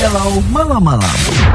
Galau malam-malam.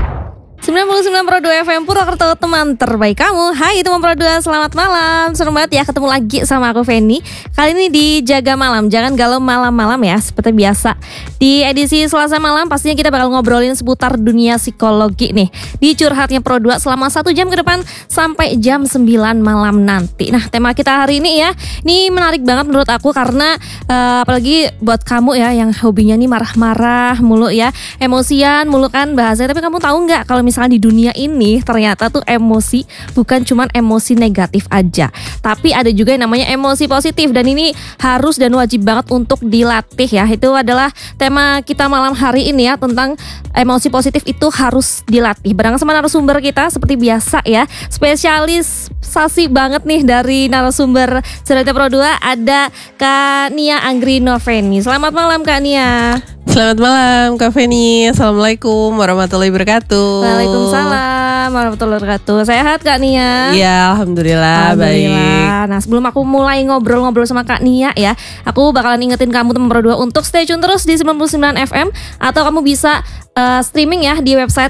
99,2 FM Purwokerto, teman terbaik kamu. Hai teman Pro 2, selamat malam. Seru banget ya ketemu lagi sama aku Feni. Kali ini di Jaga Malam, jangan galau malam-malam ya. Seperti biasa di edisi Selasa malam pastinya kita bakal ngobrolin seputar dunia psikologi nih di Curhatnya Pro 2 selama 1 jam ke depan sampai jam 9 malam nanti. Nah, tema kita hari ini ya, ini menarik banget menurut aku karena apalagi buat kamu ya yang hobinya nih marah-marah mulu ya, emosian mulu kan bahasanya. Tapi kamu tahu nggak kalau misalnya di dunia ini ternyata tuh emosi bukan cuman emosi negatif aja, tapi ada juga yang namanya emosi positif, dan ini harus dan wajib banget untuk dilatih ya. Itu adalah tema kita malam hari ini ya, tentang emosi positif itu harus dilatih. Bareng sama narasumber kita seperti biasa ya, spesialisasi banget nih dari narasumber Cerita Pro 2, ada Kak Nia Anggrinoveni. Selamat malam Kak Nia. Selamat malam Kak Feni. Assalamualaikum warahmatullahi wabarakatuh. Waalaikumsalam warahmatullahi wabarakatuh. Sehat Kak Nia? Iya, alhamdulillah baik. Nah, sebelum aku mulai ngobrol-ngobrol sama Kak Nia ya, aku bakalan ingetin kamu teman Pro 2 untuk stay tune terus di 99 FM, atau kamu bisa streaming ya di website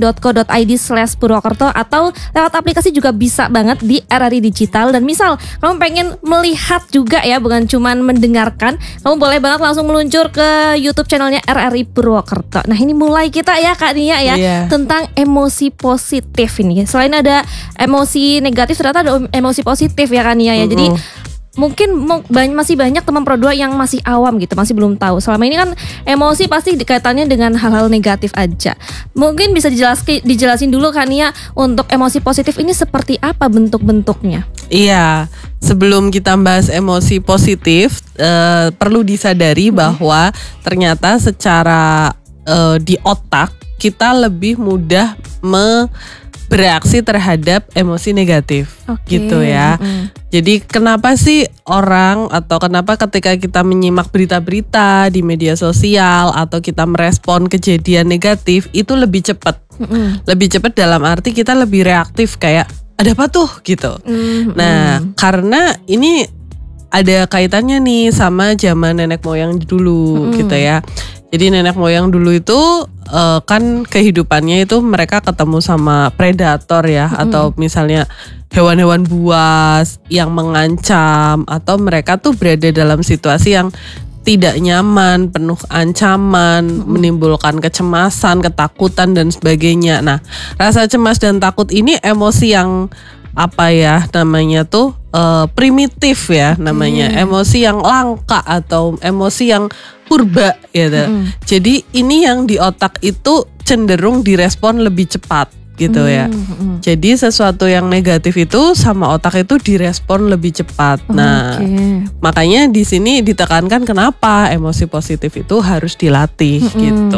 rri.co.id/Purwokerto, atau lewat aplikasi juga bisa banget di RRI Digital. Dan misal kamu pengen melihat juga ya, bukan cuman mendengarkan, kamu boleh banget langsung meluncur ke YouTube channelnya RRI Purwokerto. Nah, ini mulai kita ya Kak Nia ya, tentang emosi positif ini. Selain ada emosi negatif, ternyata ada emosi positif ya Kak Nia ya. Jadi mungkin masih banyak teman Pro 2 yang masih awam gitu, masih belum tahu. Selama ini kan emosi pasti kaitannya dengan hal-hal negatif aja. Mungkin bisa dijelasin dulu Kak Nia, untuk emosi positif ini seperti apa bentuk-bentuknya? Iya, sebelum kita bahas emosi positif, perlu disadari bahwa ternyata secara di otak kita lebih mudah bereaksi terhadap emosi negatif, gitu ya. Jadi kenapa sih orang, atau kenapa ketika kita menyimak berita-berita di media sosial atau kita merespon kejadian negatif itu lebih cepat? Lebih cepat dalam arti kita lebih reaktif, kayak ada apa tuh gitu. Nah, karena ini ada kaitannya nih sama zaman nenek moyang dulu gitu ya. Jadi nenek moyang dulu itu kan kehidupannya itu mereka ketemu sama predator ya, atau misalnya hewan-hewan buas yang mengancam, atau mereka tuh berada dalam situasi yang tidak nyaman, penuh ancaman, menimbulkan kecemasan, ketakutan dan sebagainya. Nah, rasa cemas dan takut ini emosi yang namanya tuh primitif ya, namanya emosi yang langka atau emosi yang purba gitu. Jadi ini yang di otak itu cenderung direspon lebih cepat gitu ya. Jadi sesuatu yang negatif itu sama otak itu direspon lebih cepat. Nah, makanya di sini ditekankan kenapa emosi positif itu harus dilatih gitu.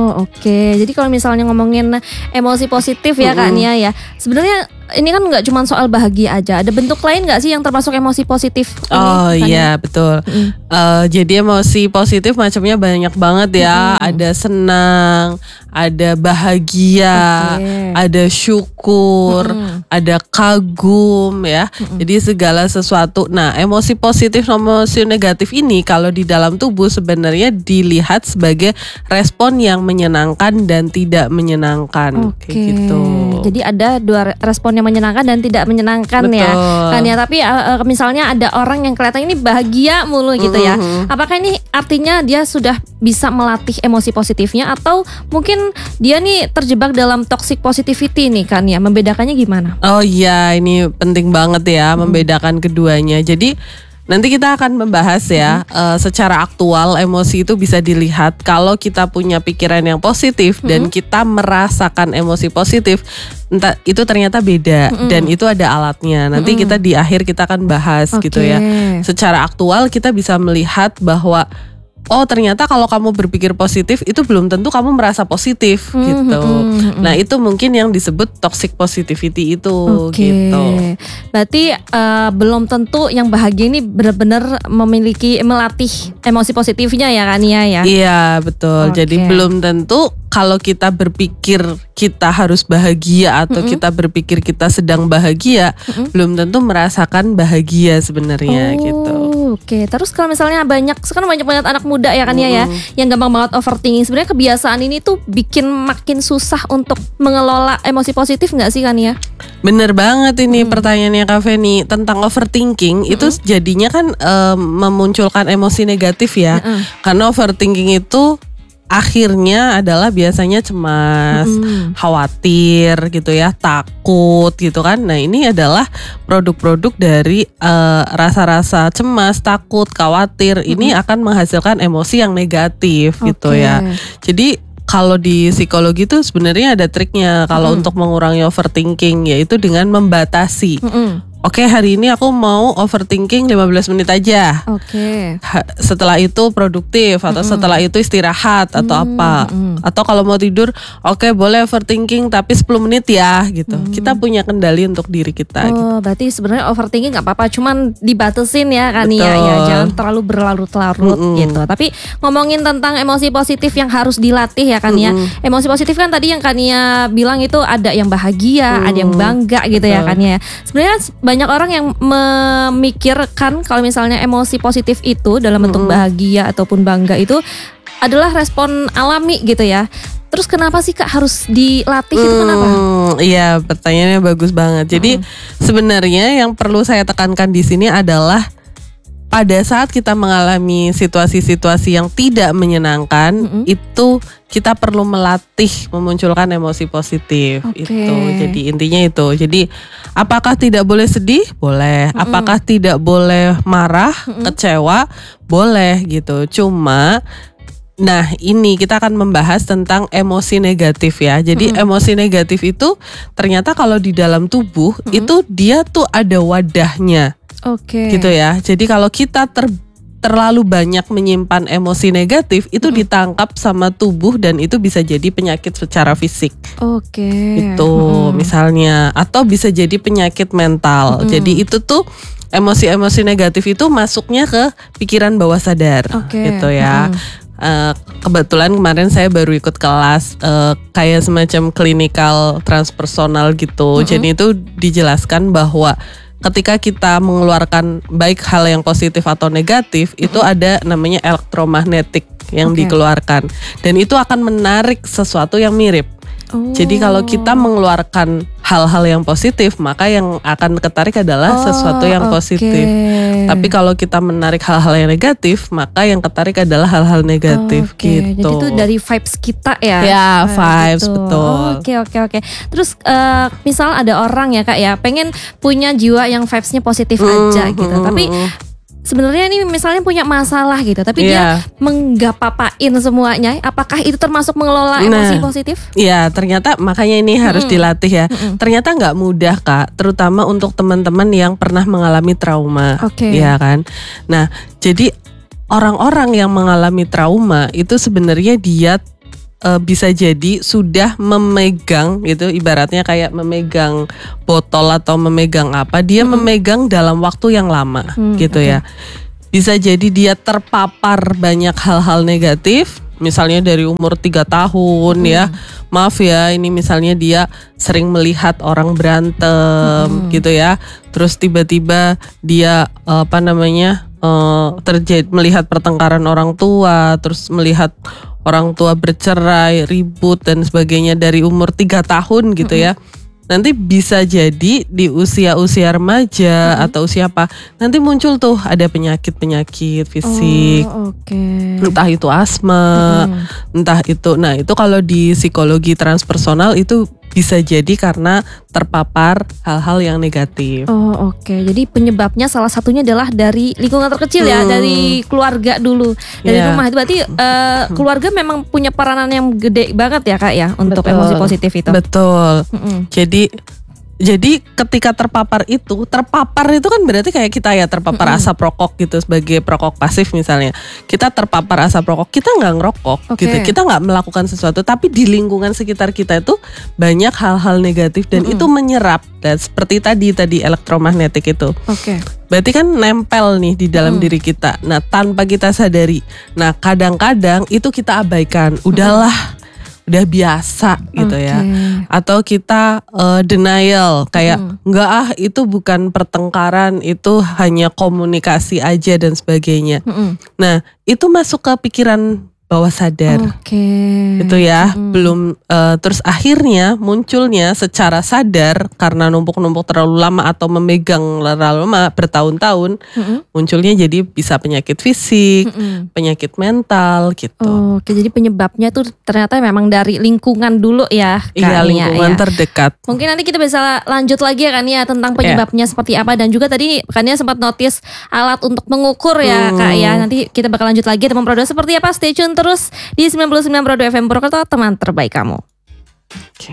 Jadi kalau misalnya ngomongin emosi positif ya Kak Nia ya, sebenarnya ini kan nggak cuma soal bahagia aja, ada bentuk lain nggak sih yang termasuk emosi positif ini? Iya betul. Jadi emosi positif macamnya banyak banget ya. Ada senang, ada bahagia, ada syukur, ada kagum ya. Jadi segala sesuatu. Nah, emosi positif sama emosi negatif ini kalau di dalam tubuh sebenarnya dilihat sebagai respon yang menyenangkan dan tidak menyenangkan, kayak gitu. Jadi ada dua respon yang menyenangkan dan tidak menyenangkan. Betul. Ya kan ya. Tapi misalnya ada orang yang kelihatan ini bahagia mulu gitu ya, apakah ini artinya dia sudah bisa melatih emosi positifnya, atau mungkin dia nih terjebak dalam toxic positivity nih kan ya? Membedakannya gimana? Oh iya, ini penting banget ya membedakan keduanya. Jadi nanti kita akan membahas ya, secara aktual emosi itu bisa dilihat kalau kita punya pikiran yang positif dan kita merasakan emosi positif, entah itu ternyata beda dan itu ada alatnya. Nanti kita di akhir kita akan bahas gitu ya. Secara aktual kita bisa melihat bahwa oh ternyata kalau kamu berpikir positif itu belum tentu kamu merasa positif gitu. Nah itu mungkin yang disebut toxic positivity itu gitu. Berarti belum tentu yang bahagia ini benar-benar melatih emosi positifnya ya kan ya? Iya betul. Jadi belum tentu kalau kita berpikir kita harus bahagia atau kita berpikir kita sedang bahagia, belum tentu merasakan bahagia sebenarnya gitu. Oke, terus kalau misalnya sekarang banyak banget anak muda ya kan ya, yang gampang banget overthinking. Sebenarnya kebiasaan ini tuh bikin makin susah untuk mengelola emosi positif nggak sih kan ya? Bener banget ini pertanyaannya Kak Feni tentang overthinking. Itu jadinya kan memunculkan emosi negatif ya. Karena overthinking itu akhirnya adalah biasanya cemas, khawatir gitu ya, takut gitu kan. Nah ini adalah produk-produk dari rasa-rasa cemas, takut, khawatir. Ini akan menghasilkan emosi yang negatif gitu ya. Jadi kalau di psikologi itu sebenarnya ada triknya kalau untuk mengurangi overthinking, yaitu dengan membatasi. Oke, hari ini aku mau overthinking 15 menit aja. Setelah itu produktif atau setelah itu istirahat atau apa. Atau kalau mau tidur, oke boleh overthinking tapi 10 menit ya gitu. Kita punya kendali untuk diri kita gitu. Berarti sebenarnya overthinking gak apa-apa, cuman dibatasin ya kan ya, jangan terlalu berlarut-larut gitu. Tapi ngomongin tentang emosi positif yang harus dilatih ya kan ya. Emosi positif kan tadi yang Kania bilang itu ada yang bahagia, ada yang bangga gitu ya kan ya. Sebenarnya banyak orang yang memikirkan kalau misalnya emosi positif itu dalam bentuk bahagia ataupun bangga itu adalah respon alami gitu ya. Terus kenapa sih Kak harus dilatih itu kenapa? Iya, pertanyaannya bagus banget. Jadi sebenarnya yang perlu saya tekankan di sini adalah pada saat kita mengalami situasi-situasi yang tidak menyenangkan, itu kita perlu melatih memunculkan emosi positif. Itu. Jadi intinya itu. Jadi apakah tidak boleh sedih? Boleh. Apakah tidak boleh marah, kecewa? Boleh gitu. Cuma nah ini kita akan membahas tentang emosi negatif ya. Jadi emosi negatif itu ternyata kalau di dalam tubuh itu dia tuh ada wadahnya. Gitu ya. Jadi kalau kita terlalu banyak menyimpan emosi negatif itu ditangkap sama tubuh dan itu bisa jadi penyakit secara fisik. Itu misalnya, atau bisa jadi penyakit mental. Jadi itu tuh emosi-emosi negatif itu masuknya ke pikiran bawah sadar gitu ya. Kebetulan kemarin saya baru ikut kelas kayak semacam clinical transpersonal gitu. Jadi itu dijelaskan bahwa ketika kita mengeluarkan baik hal yang positif atau negatif, itu ada namanya elektromagnetik yang dikeluarkan. Dan itu akan menarik sesuatu yang mirip. Jadi kalau kita mengeluarkan hal-hal yang positif, maka yang akan ketarik adalah sesuatu yang positif. Tapi kalau kita menarik hal-hal yang negatif, maka yang ketarik adalah hal-hal negatif gitu. Jadi itu dari vibes kita ya? Ya, vibes betul. Oke. Terus misal ada orang ya Kak ya, pengen punya jiwa yang vibesnya positif aja gitu. Tapi sebenarnya ini misalnya punya masalah gitu, tapi dia menggapapain semuanya. Apakah itu termasuk mengelola emosi positif? Iya, ternyata makanya ini harus dilatih ya. Ternyata nggak mudah Kak, terutama untuk teman-teman yang pernah mengalami trauma, ya kan. Nah, jadi orang-orang yang mengalami trauma itu sebenarnya dia bisa jadi sudah memegang gitu, ibaratnya kayak memegang botol atau memegang apa, dia memegang dalam waktu yang lama gitu ya. Bisa jadi dia terpapar banyak hal-hal negatif, misalnya dari umur 3 tahun ya. Maaf ya, ini misalnya dia sering melihat orang berantem gitu ya. Terus tiba-tiba dia melihat pertengkaran orang tua, terus melihat orang tua bercerai, ribut dan sebagainya dari umur 3 tahun gitu ya. Nanti bisa jadi di usia-usia remaja atau usia apa, nanti muncul tuh ada penyakit-penyakit fisik. Entah itu asma, entah itu. Nah, itu kalau di psikologi transpersonal itu bisa jadi karena terpapar hal-hal yang negatif. Jadi penyebabnya salah satunya adalah dari lingkungan terkecil ya, dari keluarga dulu, dari rumah. Itu berarti keluarga memang punya peranan yang gede banget ya Kak ya untuk emosi positif itu. Betul. Jadi ketika terpapar itu kan berarti kayak kita ya terpapar asap rokok gitu sebagai perokok pasif misalnya. Kita terpapar asap rokok, kita nggak ngerokok gitu, kita nggak melakukan sesuatu, tapi di lingkungan sekitar kita itu banyak hal-hal negatif dan itu menyerap. Dan seperti tadi elektromagnetik itu. Berarti kan nempel nih di dalam diri kita. Nah, tanpa kita sadari. Nah, kadang-kadang itu kita abaikan. Udah biasa gitu ya. Atau kita denial kayak enggak itu bukan pertengkaran, itu hanya komunikasi aja dan sebagainya. Nah, itu masuk ke pikiran bawah sadar. Itu ya, belum terus akhirnya munculnya secara sadar karena numpuk-numpuk terlalu lama atau memegang terlalu lama bertahun-tahun, munculnya jadi bisa penyakit fisik, penyakit mental gitu. Oke, jadi penyebabnya tuh ternyata memang dari lingkungan dulu ya. Iya, lingkungan ya. terdekat. Mungkin nanti kita bisa lanjut lagi ya Kak Nia tentang penyebabnya seperti apa, dan juga tadi Kak Nia sempat notice alat untuk mengukur ya Kak ya. Nanti kita bakal lanjut lagi teman Pro 2 seperti apa, stay tune terus di 99.2 FM Purwokerto, teman terbaik kamu. Oke.